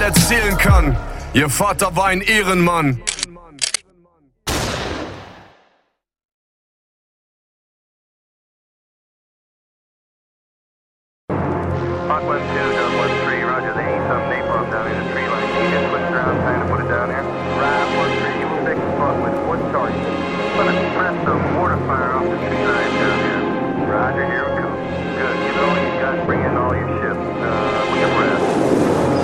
erzählen kann. Ihr Vater war ein Ehrenmann. Park 1-2,